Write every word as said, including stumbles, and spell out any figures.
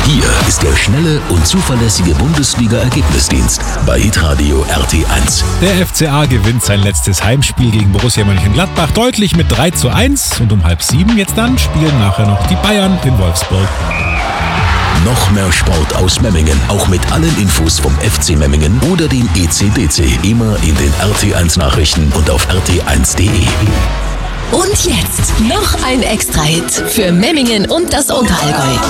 Hier ist der schnelle und zuverlässige Bundesliga-Ergebnisdienst bei Hitradio R T eins. Der F C A gewinnt sein letztes Heimspiel gegen Borussia Mönchengladbach deutlich mit drei zu eins und um halb sieben jetzt dann spielen nachher noch die Bayern in Wolfsburg. Noch mehr Sport aus Memmingen, auch mit allen Infos vom F C Memmingen oder dem E C D C. Immer in den R T eins Nachrichten und auf R T eins punkt de. Und jetzt noch ein Extra-Hit für Memmingen und das Unterallgäu.